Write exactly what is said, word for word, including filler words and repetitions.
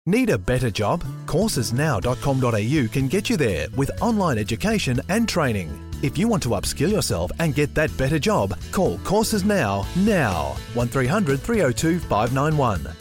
Need a better job? courses now dot com dot a u can get you there with online education and training. If you want to upskill yourself and get that better job, call Courses Now now. one three hundred three oh two five nine one.